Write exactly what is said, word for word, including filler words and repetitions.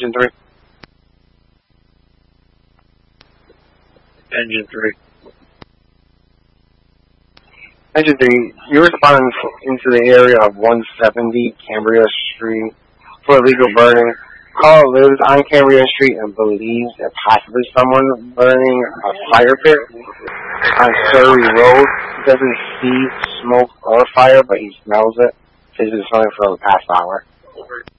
Engine three. Engine three. Engine three, you responded into the area of one seventy Cambria Street for illegal burning. Caller lives on Cambria Street and believes that possibly someone burning a fire pit on Surrey Road. He doesn't see smoke or fire, but he smells it. He's been smelling for the past hour.